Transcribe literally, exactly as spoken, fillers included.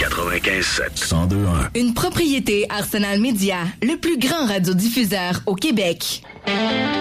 quatre-vingt-quinze sept, cent deux un. Une propriété Arsenal Média, le plus grand radiodiffuseur au Québec.